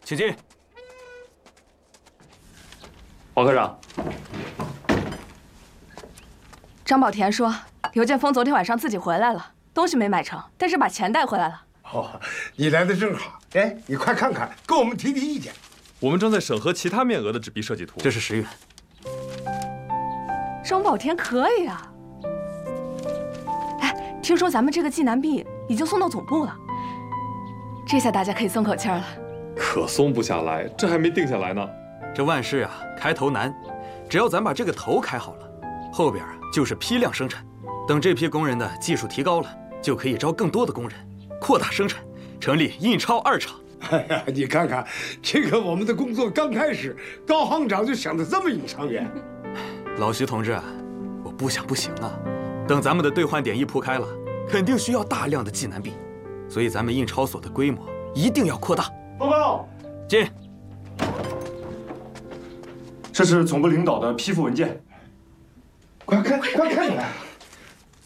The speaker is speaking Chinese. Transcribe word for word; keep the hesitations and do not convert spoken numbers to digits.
请进。 王科长， 张宝田说，刘建峰昨天晚上自己回来了，东西没买成，但是把钱带回来了。 哦，你来的正好。哎，你快看看，给我们提提意见。 我们正在审核其他面额的纸币设计图。 这是十元。 张宝田可以啊。哎，听说咱们这个济南币已经送到总部了，这下大家可以松口气了。 可松不下来，这还没定下来呢。 这万事啊，开头难，只要咱把这个头开好了，后边就是批量生产。等这批工人的技术提高了，就可以招更多的工人，扩大生产，成立印钞二厂。 哎呀，你看看，这个我们的工作刚开始，高行长就想得这么长远。 老徐同志啊，我不想不行啊。等咱们的兑换点一铺开了，肯定需要大量的济南币，所以咱们印钞所的规模一定要扩大。 报告， 进。 这是总部领导的批复文件。 快看，快看起来。